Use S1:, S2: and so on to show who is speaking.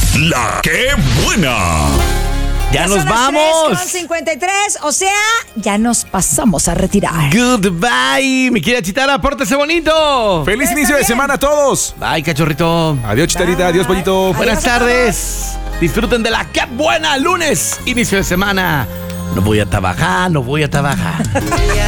S1: La que buena.
S2: Ya nos
S3: son las
S2: vamos.
S3: 3:53, o sea, ya nos pasamos a retirar.
S2: Goodbye, mi querida Chitara, pórtese bonito.
S4: ¡Feliz inicio de semana a todos!
S2: Bye, cachorrito.
S4: Adiós, Chitarita. Adiós, pollito.
S2: Buenas tardes. Disfruten de la que buena lunes, inicio de semana. No voy a trabajar.